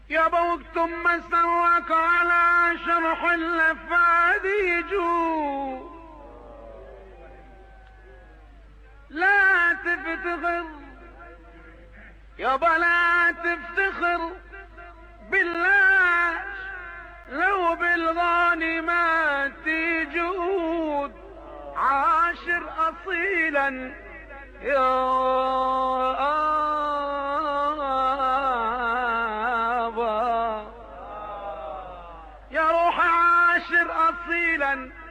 يابا وقت ما سواك على شرح اللفاد يجو، لا تفتخر يابا لا تفتخر بالله، لو بالغانمات تجود عاشر اصيلا يا ابا، يا روح عاشر اصيلا